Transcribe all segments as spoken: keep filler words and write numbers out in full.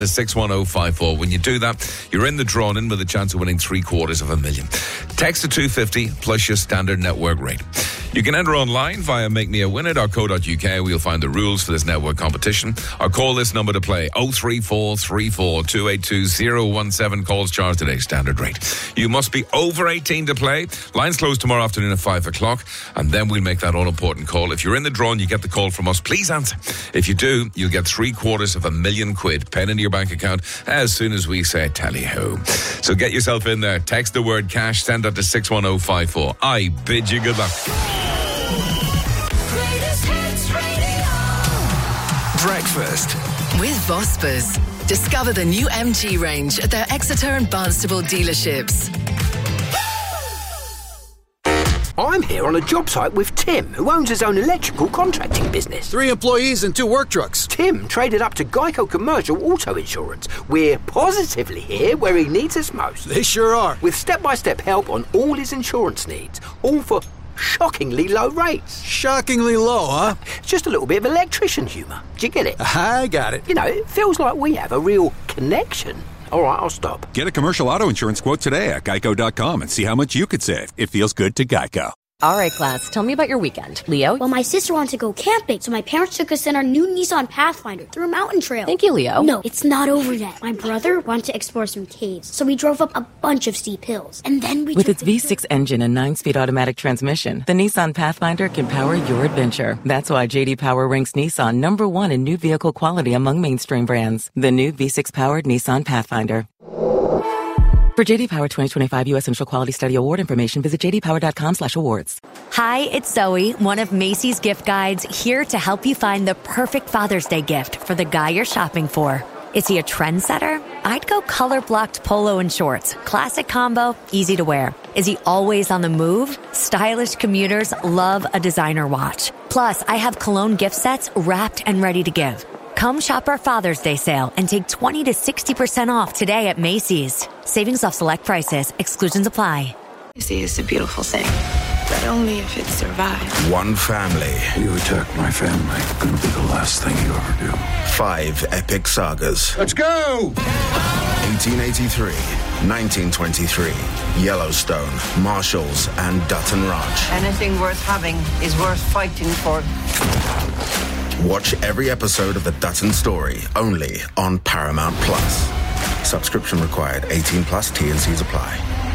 six one oh five four. When you do that, you're in the drawing in with a chance of winning three quarters of a million. Text to two fifty plus your standard network rate. You can enter online via make me a winner dot co dot uk, where you'll find the rules for this network competition, or call this number to play oh three four three four two eight two oh one seven. Calls charged today, standard rate. You must be over eighteen to play. Lines close tomorrow afternoon at five o'clock, and then we'll make that all-important call. If you're in the draw and you get the call from us, please answer. If you do, you'll get three quarters of a million quid pen into your bank account as soon as we say tally-ho. So get yourself in there. Text the word cash, send that to six one oh five four. I bid you good luck. Breakfast with Vospas. Discover the new M G range at their Exeter and Barnstable dealerships. I'm here on a job site with Tim, who owns his own electrical contracting business. Three employees and two work trucks. Tim traded up to Geico Commercial Auto Insurance. We're positively here where he needs us most. They sure are. With step-by-step help on all his insurance needs, all for shockingly low rates. Shockingly low, huh? Just a little bit of electrician humour. Do you get it? I got it. You know, it feels like we have a real connection. All right, I'll stop. Get a commercial auto insurance quote today at geico dot com and see how much you could save. It feels good to Geico. All right, class, tell me about your weekend. Leo? Well, my sister wanted to go camping, so my parents took us in our new Nissan Pathfinder through a mountain trail. Thank you, Leo. No, it's not over yet. My brother wanted to explore some caves, so we drove up a bunch of steep hills. And then we With took its V six engine and nine-speed automatic transmission, the Nissan Pathfinder can power your adventure. That's why J D Power ranks Nissan number one in new vehicle quality among mainstream brands. The new V six-powered Nissan Pathfinder. For J D Power twenty twenty-five U S Central Quality Study Award information, visit j d power dot com slash awards. Hi, it's Zoe, one of Macy's gift guides, here to help you find the perfect Father's Day gift for the guy you're shopping for. Is he a trendsetter? I'd go color-blocked polo and shorts. Classic combo, easy to wear. Is he always on the move? Stylish commuters love a designer watch. Plus, I have cologne gift sets wrapped and ready to give. Come shop our Father's Day sale and take twenty to sixty percent off today at Macy's. Savings off select prices. Exclusions apply. You see, it's a beautiful thing, but only if it survives. One family. You attack my family. Gonna be the last thing you ever do. Five epic sagas. Let's go! eighteen eighty-three, nineteen twenty-three, Yellowstone, Marshalls, and Dutton Ranch. Anything worth having is worth fighting for. Watch every episode of The Dutton Story, only on Paramount Plus. Subscription required. eighteen plus. T and C's apply.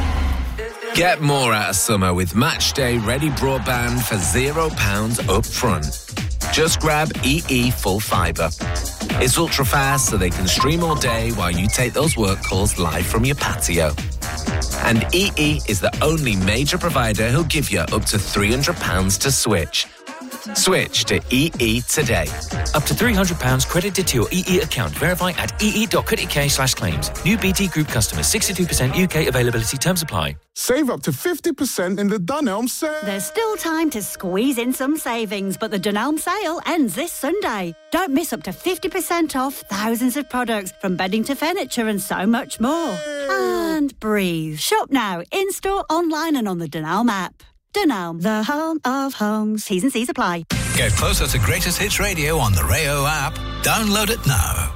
Get more out of summer with Matchday Ready Broadband for zero pounds up front. Just grab E E Full Fibre. It's ultra fast, so they can stream all day while you take those work calls live from your patio. And E E is the only major provider who'll give you up to three hundred pounds to switch. Switch to E E today. Up to three hundred pounds credited to your E E account. Verify at ee dot co dot uk slash claims. New B T Group customers. sixty-two percent U K availability. Terms apply. Save up to fifty percent in the Dunelm sale. There's still time to squeeze in some savings, but the Dunelm sale ends this Sunday. Don't miss up to fifty percent off thousands of products, from bedding to furniture and so much more. And breathe. Shop now, in-store, online and on the Dunelm app. Dunelm, the home of homes. T's and C's apply. Get closer to Greatest Hits Radio on the Rayo app. Download it now.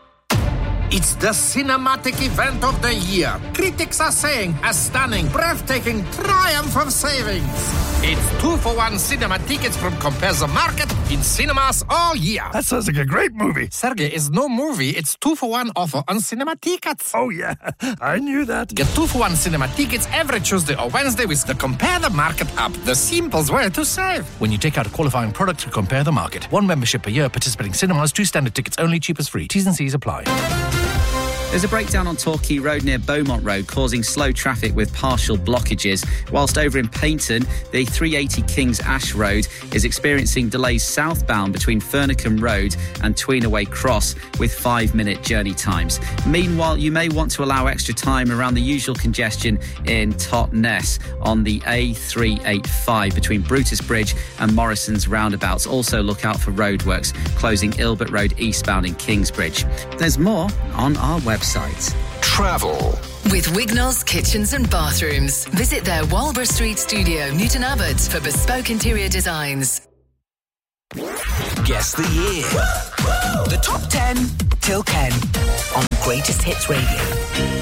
It's the cinematic event of the year. Critics are saying a stunning, breathtaking triumph of savings. It's two for one cinema tickets from Compare the Market in cinemas all year. That sounds like a great movie. Sergey, it's no movie. It's two for one offer on cinema tickets. Oh, yeah. I knew that. Get two for one cinema tickets every Tuesday or Wednesday with the Compare the Market app. The simplest way to save. When you take out a qualifying product to Compare the Market. One membership per year, participating cinemas, two standard tickets only, cheapest free. T's and C's apply. There's a breakdown on Torquay Road near Beaumont Road, causing slow traffic with partial blockages. Whilst over in Paignton, the three eighty Kings Ash Road is experiencing delays southbound between Fernicombe Road and Tweenaway Cross with five-minute journey times. Meanwhile, you may want to allow extra time around the usual congestion in Totnes on the A three eighty-five between Brutus Bridge and Morrison's roundabouts. Also look out for roadworks closing Ilbert Road eastbound in Kingsbridge. There's more on our website. Travel. With Wignall's Kitchens and Bathrooms. Visit their Walborough Street studio, Newton Abbot, for bespoke interior designs. Guess the year. The top ten Kilkenny on Greatest Hits Radio.